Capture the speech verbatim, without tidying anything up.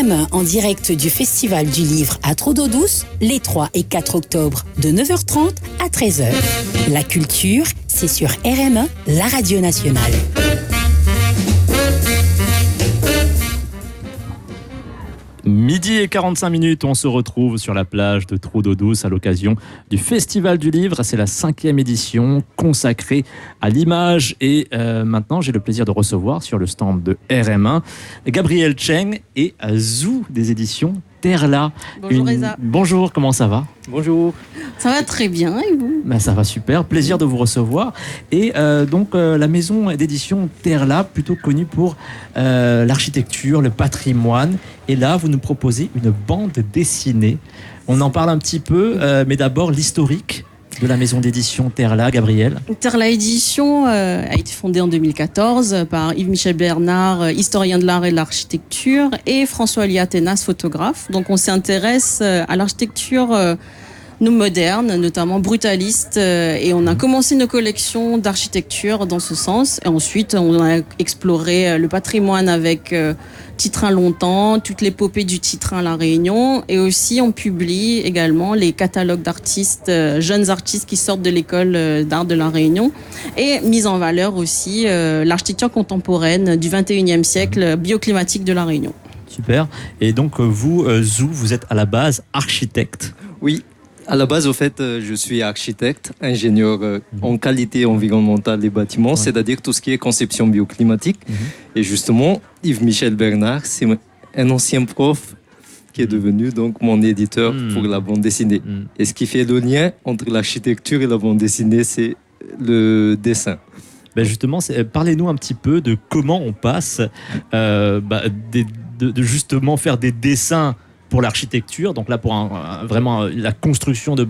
M un en direct du Festival du Livre à Trou d'Eau Douce les trois et quatre octobre de neuf heures trente à treize heures. La culture, c'est sur R M un, la radio nationale. Midi et quarante-cinq minutes, on se retrouve sur la plage de Trou d'Eau Douce à l'occasion du Festival du Livre. C'est la cinquième édition consacrée à l'image. Et euh, maintenant, j'ai le plaisir de recevoir sur le stand de R M un Gabrielle Cheng et Zou des éditions Terla. Bonjour Reza. Bonjour, comment ça va? Bonjour. Ça va très bien et vous? Ben, ça va super, plaisir de vous recevoir. Et euh, donc euh, la maison d'édition Terla, plutôt connue pour euh, l'architecture, le patrimoine. Et là, vous nous proposez une bande dessinée. On en parle un petit peu, euh, mais d'abord l'historique de la maison d'édition Terla, Gabrielle. Terla Édition euh, a été fondée en deux mille quatorze par Yves-Michel Bernard, euh, historien de l'art et de l'architecture, et François Liatenas, photographe. Donc on s'intéresse euh, à l'architecture euh, nous moderne, notamment brutaliste, euh, et on a commencé nos collections d'architecture dans ce sens. Et ensuite, on a exploré le patrimoine avec euh, Titrin longtemps, toute l'épopée du Titrin à La Réunion, et aussi on publie également les catalogues d'artistes, euh, jeunes artistes qui sortent de l'école euh, d'art de La Réunion, et mise en valeur aussi euh, l'architecture contemporaine du vingt et unième siècle bioclimatique de La Réunion. Super. Et donc vous, euh, Zou, vous êtes à la base architecte. Oui, à la base, au fait, euh, je suis architecte, ingénieur euh, mmh. en qualité environnementale des bâtiments, ouais. c'est-à-dire tout ce qui est conception bioclimatique. Mmh. Et justement, Yves-Michel Bernard, c'est un ancien prof qui est devenu donc mon éditeur mmh. pour la bande dessinée. Mmh. Et ce qui fait le lien entre l'architecture et la bande dessinée, c'est le dessin. Ben justement, parlez-nous un petit peu de comment on passe euh, bah, des, de, de justement faire des dessins pour l'architecture, donc là pour un, un, vraiment la construction de